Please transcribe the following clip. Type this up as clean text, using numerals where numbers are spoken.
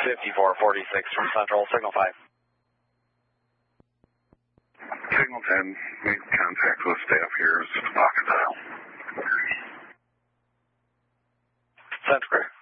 5446 from Central, Signal 5. Signal 10, make contact with staff here. It's just a pocket dial. Center.